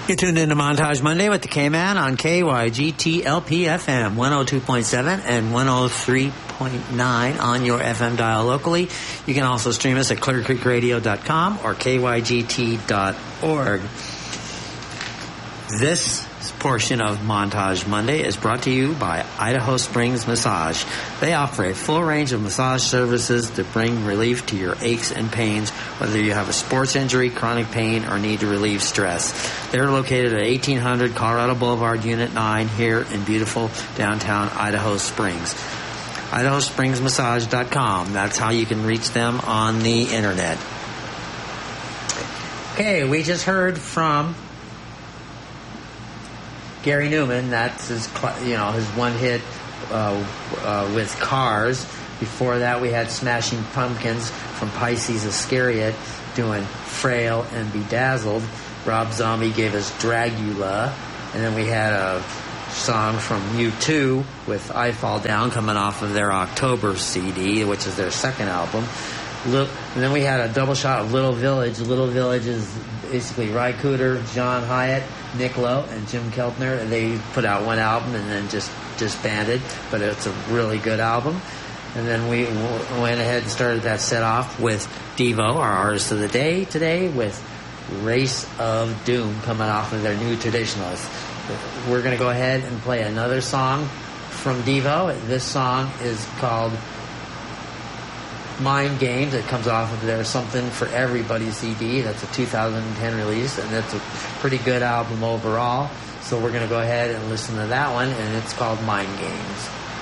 You're tuned into Montage Monday with the K-Man on KYGT-LP-FM 102.7 and 103.9 on your FM dial locally. You can also stream us at ClearCreekRadio.com or KYGT.org. This portion of Montage Monday is brought to you by Idaho Springs Massage. They offer a full range of massage services to bring relief to your aches and pains, whether you have a sports injury, chronic pain, or need to relieve stress. They're located at 1800 Colorado Boulevard, Unit 9, here in beautiful downtown Idaho Springs. IdahoSpringsMassage.com. That's how you can reach them on the internet. Okay, we just heard from Gary Newman. That's his one hit with Cars. Before that, we had Smashing Pumpkins from Pisces Iscariot doing Frail and Bedazzled. Rob Zombie gave us Dragula. And then we had a song from U2 with I Fall Down coming off of their October CD, which is their second album. And then we had a double shot of Little Village. Little Village is basically Ry Cooder, John Hyatt, Nick Lowe, and Jim Keltner. They put out one album and then just disbanded, but it's a really good album. And then we went ahead and started that set off with Devo, our artist of the day today, with Race of Doom coming off of their new Traditionalist. We're going to go ahead and play another song from Devo. This song is called Mind Games. It comes off of their Something for Everybody CD. That's a 2010 release, and it's a pretty good album overall. So we're going to go ahead and listen to that one, and it's called Mind Games.